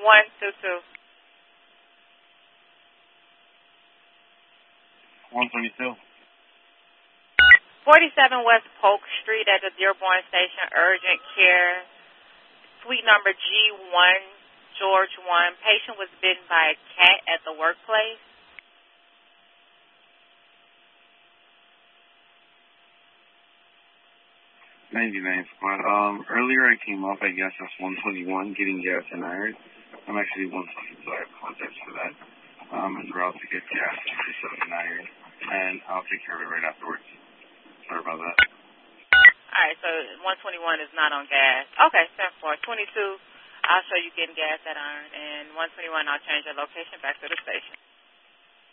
122. 122. 47 West Polk Street at the Dearborn Station, urgent care, suite number G1, George 1. Patient was bitten by a cat at the workplace. Squad. Earlier I came up, I guess that's 121, getting gas and iron. I'm actually 122, so I have context for that. En route to get gas and iron, and I'll take care of it right afterwards. Sorry about that. Alright, so 121 is not on gas. Okay, 10-4. 22, I'll show you getting gas at iron, and 121, I'll change your location back to the station.